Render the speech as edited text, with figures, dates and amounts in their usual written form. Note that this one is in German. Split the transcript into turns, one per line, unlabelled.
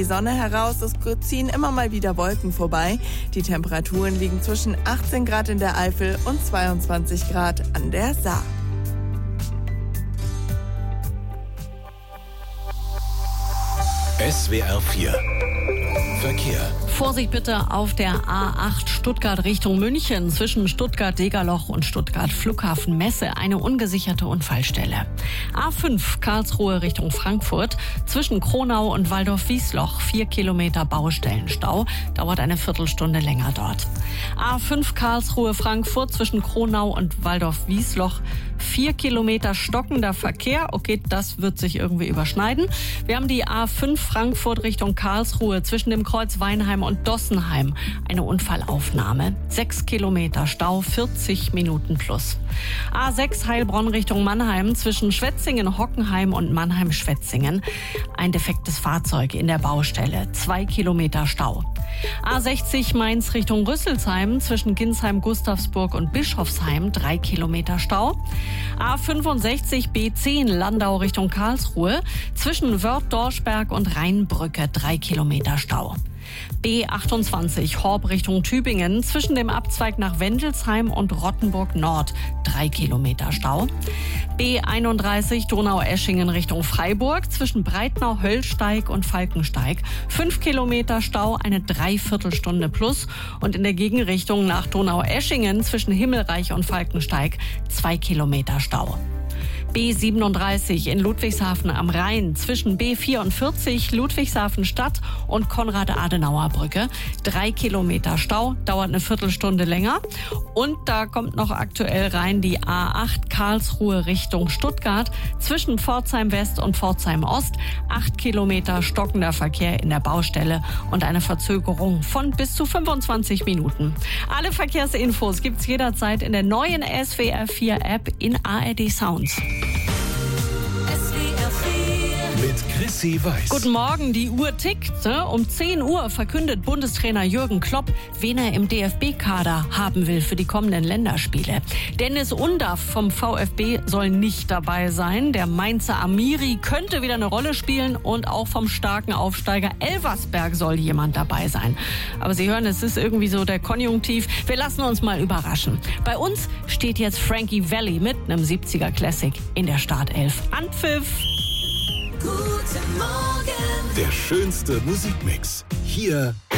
Die Sonne heraus, es ziehen immer mal wieder Wolken vorbei. Die Temperaturen liegen zwischen 18 Grad in der Eifel und 22 Grad an der Saar.
SWR 4 Verkehr.
Vorsicht bitte auf der A8 Stuttgart Richtung München zwischen Stuttgart-Degerloch und Stuttgart-Flughafen-Messe eine ungesicherte Unfallstelle. A5 Karlsruhe Richtung Frankfurt zwischen Kronau und Waldorf-Wiesloch 4 Kilometer Baustellenstau, dauert eine Viertelstunde länger dort. A5 Karlsruhe Frankfurt zwischen Kronau und Waldorf-Wiesloch 4 Kilometer stockender Verkehr. Okay, das wird sich irgendwie überschneiden. Wir haben die A5 Frankfurt Richtung Karlsruhe zwischen dem Kreuz Weinheim und Dossenheim. Eine Unfallaufnahme. 6 Kilometer Stau, 40 Minuten plus. A6 Heilbronn Richtung Mannheim zwischen Schwetzingen-Hockenheim und Mannheim-Schwetzingen. Ein defektes Fahrzeug in der Baustelle. 2 Kilometer Stau. A60 Mainz Richtung Rüsselsheim zwischen Ginsheim, Gustavsburg und Bischofsheim 3 Kilometer Stau. A65 B10 Landau Richtung Karlsruhe zwischen Wörth-Dorschberg und Rheinbrücke 3 Kilometer Stau. B28 Horb Richtung Tübingen zwischen dem Abzweig nach Wendelsheim und Rottenburg Nord 3 Kilometer Stau. B31 Donaueschingen Richtung Freiburg zwischen Breitnau-Höllsteig und Falkensteig 5 Kilometer Stau, eine Dreiviertelstunde plus. Und in der Gegenrichtung nach Donaueschingen zwischen Himmelreich und Falkensteig 2 Kilometer Stau. B37 in Ludwigshafen am Rhein zwischen B44 Ludwigshafen Stadt und Konrad-Adenauer-Brücke 3 Kilometer Stau, dauert eine Viertelstunde länger. Und da kommt noch aktuell rein die A8 Karlsruhe Richtung Stuttgart zwischen Pforzheim West und Pforzheim Ost 8 Kilometer stockender Verkehr in der Baustelle und eine Verzögerung von bis zu 25 Minuten. Alle Verkehrsinfos gibt's jederzeit in der neuen SWR 4 App in ARD Sounds.
Mit Chrissy Weiß.
Guten Morgen, die Uhr tickt. Um 10 Uhr verkündet Bundestrainer Jürgen Klopp, wen er im DFB-Kader haben will für die kommenden Länderspiele. Dennis Undaff vom VfB soll nicht dabei sein. Der Mainzer Amiri könnte wieder eine Rolle spielen und auch vom starken Aufsteiger Elversberg soll jemand dabei sein. Aber Sie hören, es ist irgendwie so der Konjunktiv. Wir lassen uns mal überraschen. Bei uns steht jetzt Frankie Valli mit einem 70er Classic in der Startelf. Anpfiff!
Der schönste Musikmix. Hier